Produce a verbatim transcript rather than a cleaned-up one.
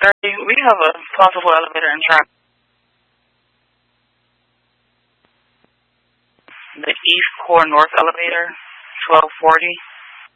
thirty, we have a possible elevator in track. The East Core North elevator, twelve forty.